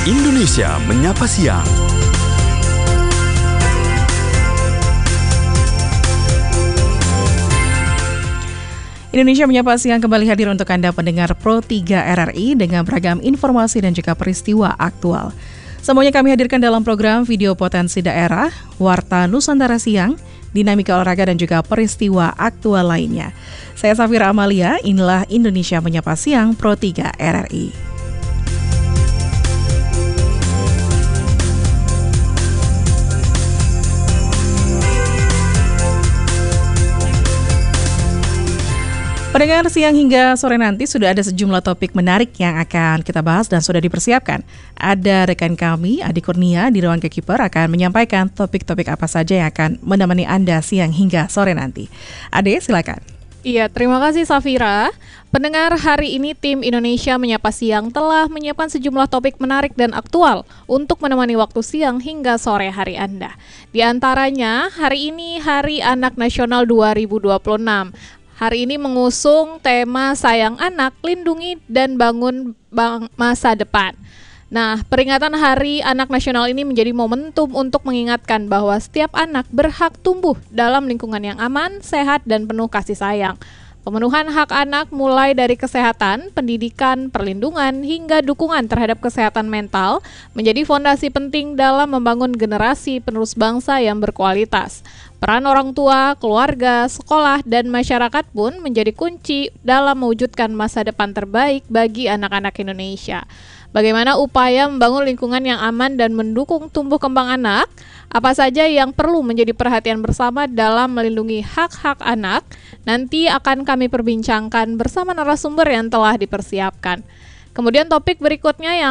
Indonesia Menyapa Siang. Indonesia Menyapa Siang kembali hadir untuk Anda pendengar Pro 3 RRI dengan beragam informasi dan juga peristiwa aktual. Semuanya kami hadirkan dalam program Video Potensi Daerah, Warta Nusantara Siang, Dinamika Olahraga dan juga peristiwa aktual lainnya. Saya Safira Amalia, inilah Indonesia Menyapa Siang Pro 3 RRI. Pendengar, siang hingga sore nanti sudah ada sejumlah topik menarik yang akan kita bahas dan sudah dipersiapkan. Ada rekan kami, Adi Kurnia di Ruang Keeper akan menyampaikan topik-topik apa saja yang akan menemani Anda siang hingga sore nanti. Ade, silakan. Iya, terima kasih Safira. Pendengar, hari ini tim Indonesia Menyapa Siang telah menyiapkan sejumlah topik menarik dan aktual untuk menemani waktu siang hingga sore hari Anda. Di antaranya, hari ini Hari Anak Nasional 2026. Hari ini mengusung tema Sayang Anak, Lindungi dan Bangun Masa Depan. Nah, peringatan Hari Anak Nasional ini menjadi momentum untuk mengingatkan bahwa setiap anak berhak tumbuh dalam lingkungan yang aman, sehat, dan penuh kasih sayang. Pemenuhan hak anak mulai dari kesehatan, pendidikan, perlindungan, hingga dukungan terhadap kesehatan mental menjadi fondasi penting dalam membangun generasi penerus bangsa yang berkualitas. Peran orang tua, keluarga, sekolah, dan masyarakat pun menjadi kunci dalam mewujudkan masa depan terbaik bagi anak-anak Indonesia. Bagaimana upaya membangun lingkungan yang aman dan mendukung tumbuh kembang anak? Apa saja yang perlu menjadi perhatian bersama dalam melindungi hak-hak anak? Nanti akan kami perbincangkan bersama narasumber yang telah dipersiapkan. Kemudian topik berikutnya yang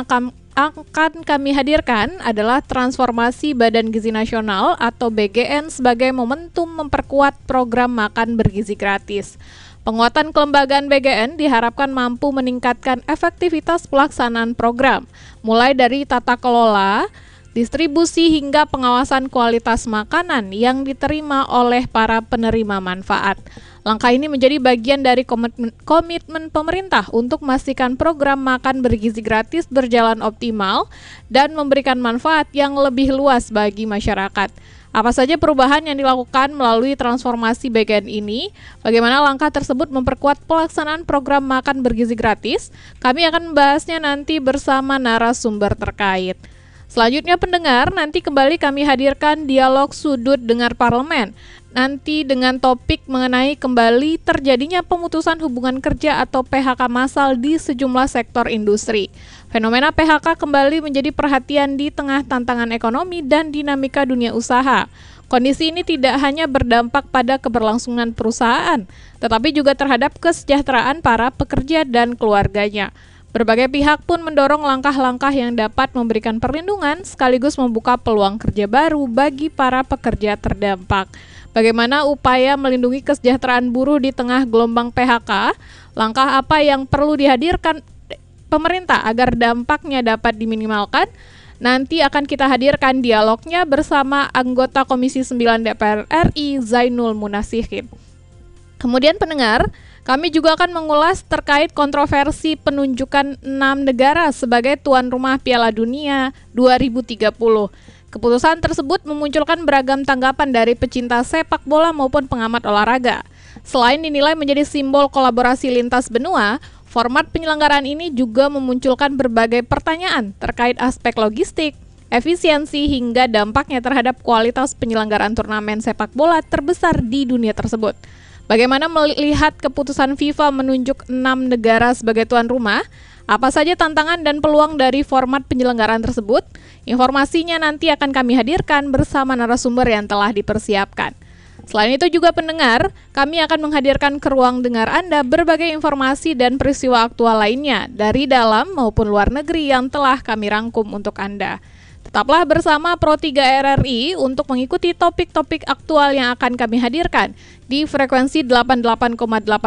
akan kami hadirkan adalah transformasi Badan Gizi Nasional atau BGN sebagai momentum memperkuat program makan bergizi gratis. Penguatan kelembagaan BGN diharapkan mampu meningkatkan efektivitas pelaksanaan program, mulai dari tata kelola, distribusi hingga pengawasan kualitas makanan yang diterima oleh para penerima manfaat. Langkah ini menjadi bagian dari komitmen pemerintah untuk memastikan program makan bergizi gratis berjalan optimal dan memberikan manfaat yang lebih luas bagi masyarakat. Apa saja perubahan yang dilakukan melalui transformasi BGN ini? Bagaimana langkah tersebut memperkuat pelaksanaan program makan bergizi gratis? Kami akan membahasnya nanti bersama narasumber terkait. Selanjutnya pendengar, nanti kembali kami hadirkan dialog sudut dengar parlemen. Nanti dengan topik mengenai kembali terjadinya pemutusan hubungan kerja atau PHK massal di sejumlah sektor industri. Fenomena PHK kembali menjadi perhatian di tengah tantangan ekonomi dan dinamika dunia usaha. Kondisi ini tidak hanya berdampak pada keberlangsungan perusahaan, tetapi juga terhadap kesejahteraan para pekerja dan keluarganya. Berbagai pihak pun mendorong langkah-langkah yang dapat memberikan perlindungan sekaligus membuka peluang kerja baru bagi para pekerja terdampak. Bagaimana upaya melindungi kesejahteraan buruh di tengah gelombang PHK? Langkah apa yang perlu dihadirkan pemerintah agar dampaknya dapat diminimalkan? Nanti akan kita hadirkan dialognya bersama anggota Komisi 9 DPR RI Zainul Munasihin. Kemudian pendengar, kami juga akan mengulas terkait kontroversi penunjukan 6 negara sebagai tuan rumah Piala Dunia 2030. Keputusan tersebut memunculkan beragam tanggapan dari pecinta sepak bola maupun pengamat olahraga. Selain dinilai menjadi simbol kolaborasi lintas benua, format penyelenggaraan ini juga memunculkan berbagai pertanyaan terkait aspek logistik, efisiensi hingga dampaknya terhadap kualitas penyelenggaraan turnamen sepak bola terbesar di dunia tersebut. Bagaimana melihat keputusan FIFA menunjuk 6 negara sebagai tuan rumah? Apa saja tantangan dan peluang dari format penyelenggaraan tersebut? Informasinya nanti akan kami hadirkan bersama narasumber yang telah dipersiapkan. Selain itu juga pendengar, kami akan menghadirkan ke ruang dengar Anda berbagai informasi dan peristiwa aktual lainnya dari dalam maupun luar negeri yang telah kami rangkum untuk Anda. Tetaplah bersama Pro 3 RRI untuk mengikuti topik-topik aktual yang akan kami hadirkan di frekuensi 88,8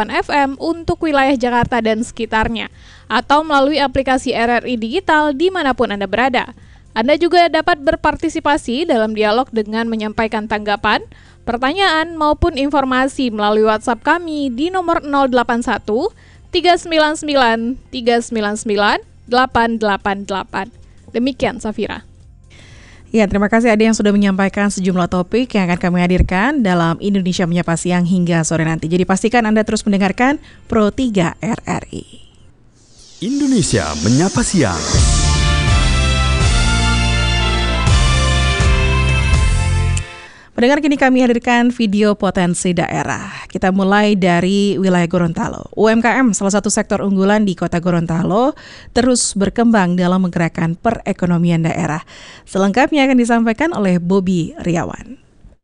FM untuk wilayah Jakarta dan sekitarnya, atau melalui aplikasi RRI Digital dimanapun Anda berada. Anda juga dapat berpartisipasi dalam dialog dengan menyampaikan tanggapan, pertanyaan, maupun informasi melalui WhatsApp kami di nomor 081 399 399 888. Demikian, Safira. Ya, terima kasih Ade yang sudah menyampaikan sejumlah topik yang akan kami hadirkan dalam Indonesia Menyapa Siang hingga sore nanti. Jadi pastikan Anda terus mendengarkan Pro 3 RRI. Indonesia Menyapa Siang. Pendengar, kini kami hadirkan video potensi daerah. Kita mulai dari wilayah Gorontalo. UMKM, salah satu sektor unggulan di kota Gorontalo, terus berkembang dalam menggerakkan perekonomian daerah. Selengkapnya akan disampaikan oleh Bobby Riawan.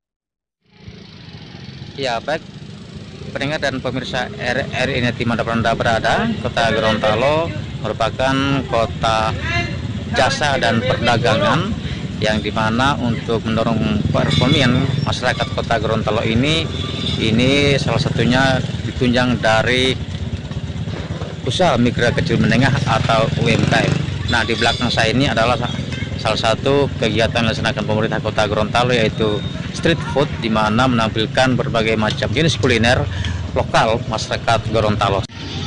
Ya, baik pendengar dan pemirsa RRI dimanapun Anda berada, kota Gorontalo merupakan kota jasa dan perdagangan yang dimana untuk mendorong perekonomian masyarakat kota Gorontalo ini salah satunya ditunjang dari usaha mikro kecil menengah atau UMKM. Nah, di belakang saya ini adalah salah satu kegiatan yang dilaksanakan pemerintah kota Gorontalo, yaitu street food, di mana menampilkan berbagai macam jenis kuliner lokal masyarakat Gorontalo.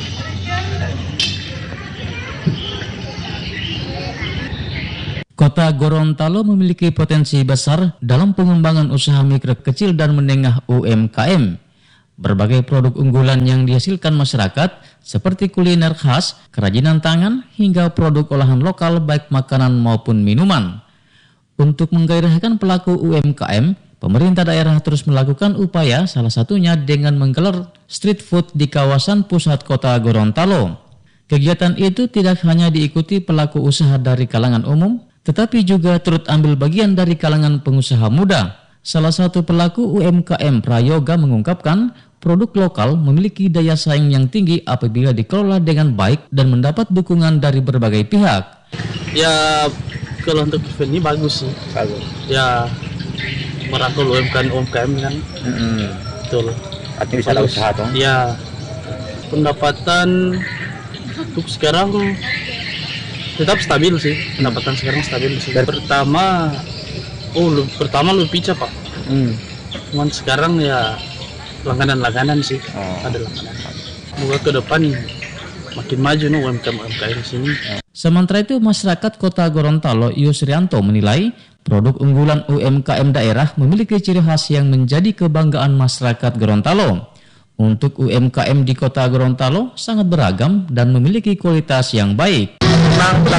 Kota Gorontalo memiliki potensi besar dalam pengembangan usaha mikro kecil dan menengah UMKM. Berbagai produk unggulan yang dihasilkan masyarakat seperti kuliner khas, kerajinan tangan, hingga produk olahan lokal baik makanan maupun minuman. Untuk menggairahkan pelaku UMKM, pemerintah daerah terus melakukan upaya, salah satunya dengan menggelar street food di kawasan pusat kota Gorontalo. Kegiatan itu tidak hanya diikuti pelaku usaha dari kalangan umum, tetapi juga turut ambil bagian dari kalangan pengusaha muda. Salah satu pelaku UMKM Prayoga mengungkapkan produk lokal memiliki daya saing yang tinggi apabila dikelola dengan baik dan mendapat dukungan dari berbagai pihak. Ya, kalau untuk event ini bagus sih. Bagus. Ya, merangkul UMKM kan. Betul. Artinya bisa ada usaha dong. Ya, pendapatan untuk sekarang tetap stabil sih. Pendapatan sekarang stabil sih. Pertama lebih pica Pak. Cuman sekarang ya langganan sih. Ada langganan. Semoga ke depan makin maju nih UMKM di sini. Sementara itu, masyarakat kota Gorontalo Yusrianto menilai produk unggulan UMKM daerah memiliki ciri khas yang menjadi kebanggaan masyarakat Gorontalo. Untuk UMKM di kota Gorontalo sangat beragam dan memiliki kualitas yang baik. Memang